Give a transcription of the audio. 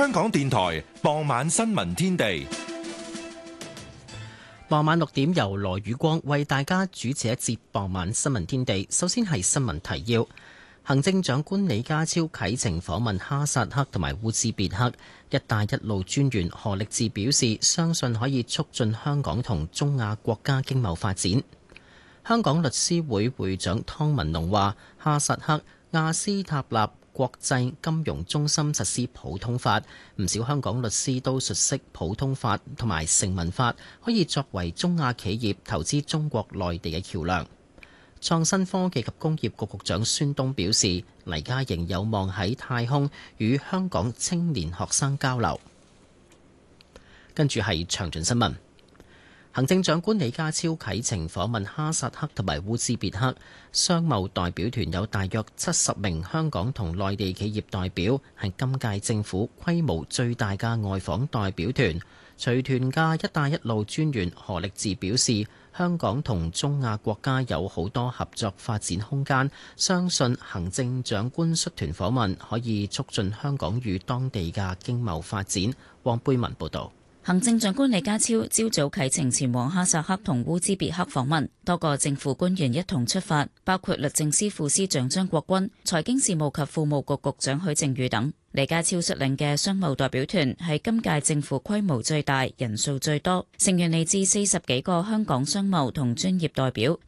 香港電台傍晚新聞天地。 傍晚6點由羅宇光為大家主持一節傍晚新聞天地。首先係新聞提要。行政長官李家超啟程訪問哈薩克同埋烏茲別克。一帶一路專員何力智表示，相信可以促進香港同中亞國家經貿發展。香港律師會會長湯文龍話，哈薩克亞斯塔納國際金融中心實施普通法，唔少香港律師都熟悉普通法同埋成文法，可以作為中亞企業投資中國內地嘅橋樑。創新科技及工業局局長孫東表示，黎嘉瑩有望喺太空與香港青年學生交流。跟住係詳盡新聞。行政長官李家超啟程訪問哈薩克同埋烏茲別克，商貿代表團有大約70名香港同內地企業代表，係今屆政府規模最大嘅外訪代表團。隨團嘅一帶一路專員何力智表示，香港同中亞國家有好多合作發展空間，相信行政長官率團訪問可以促進香港與當地嘅經貿發展。黃貝文報導。 行政長官李家超朝早啟程前往哈薩克同烏茲別克訪問，多個政府官員一同出發，包括律政司副司長張國軍、財經事務及庫務局局長許正宇等。李家超率領嘅商貿代表團係今屆政府規模最大、人數最多，成員嚟自40幾個香港商貿同專業代表